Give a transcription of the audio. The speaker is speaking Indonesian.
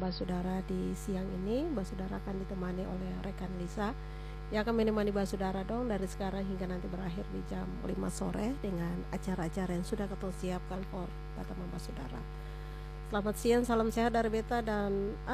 Basudara di siang ini. Basudara akan ditemani oleh rekan Lisa yang akan menemani Basudara dong dari sekarang hingga nanti berakhir di jam 5 sore dengan acara-acara yang sudah kita siapkan for teman Basudara. Selamat siang, salam sehat dari Beta dan